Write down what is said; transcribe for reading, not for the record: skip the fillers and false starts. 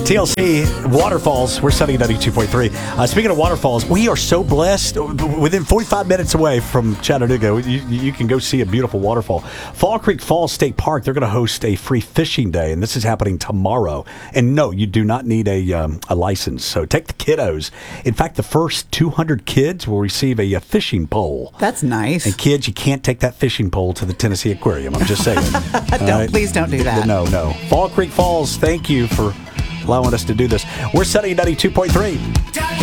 TLC Waterfalls. We're Sunny 92.3. Speaking of waterfalls, we are so blessed. Within 45 minutes away from Chattanooga, you can go see a beautiful waterfall. Fall Creek Falls State Park, they're going to host a free fishing day, and this is happening tomorrow. And no, you do not need a license, so take the kiddos. In fact, the first 200 kids will receive a fishing pole. That's nice. And kids, you can't take that fishing pole to the Tennessee Aquarium. I'm just saying. Please don't do that. No. Fall Creek Falls, thank you for allowing us to do this. We're Sunny 92.3.